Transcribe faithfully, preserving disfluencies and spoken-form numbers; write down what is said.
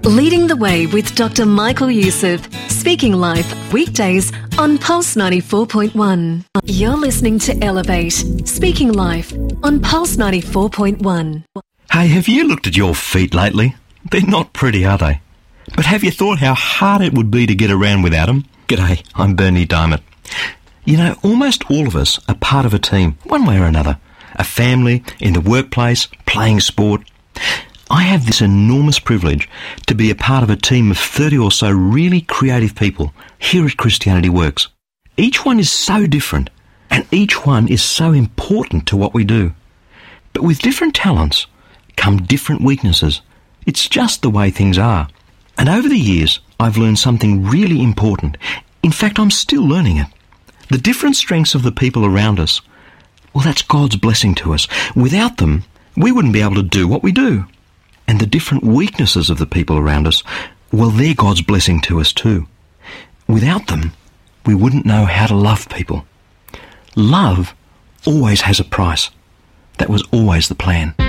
Leading the Way with Doctor Michael Youssef. Speaking Life, weekdays on Pulse ninety-four point one. You're listening to Elevate. Speaking Life on Pulse ninety-four point one. Hey, have you looked at your feet lately? They're not pretty, are they? But have you thought how hard it would be to get around without them? G'day, I'm Bernie Diamond. You know, almost all of us are part of a team, one way or another. A family, in the workplace, playing sport. I have this enormous privilege to be a part of a team of thirty or so really creative people here at Christianity Works. Each one is so different, and each one is so important to what we do. But with different talents come different weaknesses. It's just the way things are. And over the years, I've learned something really important. In fact, I'm still learning it. The different strengths of the people around us, well, that's God's blessing to us. Without them, we wouldn't be able to do what we do. And the different weaknesses of the people around us, well, they're God's blessing to us too. Without them, we wouldn't know how to love people. Love always has a price. That was always the plan.